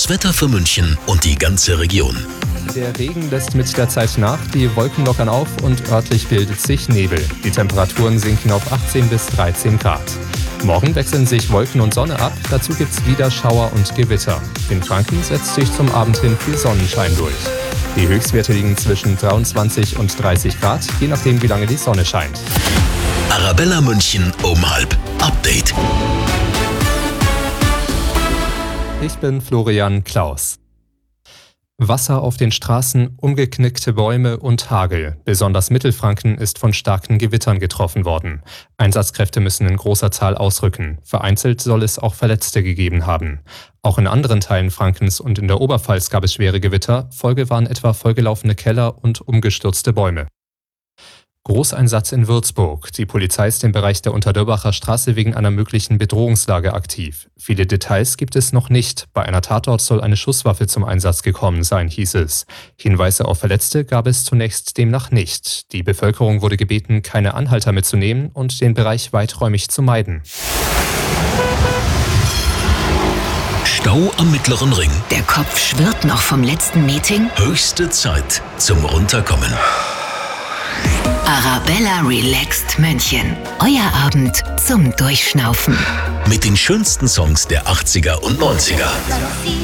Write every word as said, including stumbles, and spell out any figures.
Das Wetter für München und die ganze Region. Der Regen lässt mit der Zeit nach, die Wolken lockern auf und örtlich bildet sich Nebel. Die Temperaturen sinken auf achtzehn bis dreizehn Grad. Morgen wechseln sich Wolken und Sonne ab, dazu gibt's wieder Schauer und Gewitter. In Franken setzt sich zum Abend hin viel Sonnenschein durch. Die Höchstwerte liegen zwischen dreiundzwanzig und dreißig Grad, je nachdem wie lange die Sonne scheint. Arabella München um halb. Update. Ich bin Florian Klaus. Wasser auf den Straßen, umgeknickte Bäume und Hagel. Besonders Mittelfranken ist von starken Gewittern getroffen worden. Einsatzkräfte müssen in großer Zahl ausrücken. Vereinzelt soll es auch Verletzte gegeben haben. Auch in anderen Teilen Frankens und in der Oberpfalz gab es schwere Gewitter. Folge waren etwa vollgelaufene Keller und umgestürzte Bäume. Großeinsatz in Würzburg. Die Polizei ist im Bereich der Unterdörbacher Straße wegen einer möglichen Bedrohungslage aktiv. Viele Details gibt es noch nicht. Bei einer Tatort soll eine Schusswaffe zum Einsatz gekommen sein, hieß es. Hinweise auf Verletzte gab es zunächst demnach nicht. Die Bevölkerung wurde gebeten, keine Anhalter mitzunehmen und den Bereich weiträumig zu meiden. Stau am Mittleren Ring. Der Kopf schwirrt noch vom letzten Meeting. Höchste Zeit zum Runterkommen. Arabella Relaxed München. Euer Abend zum Durchschnaufen. Mit den schönsten Songs der achtziger und neunziger.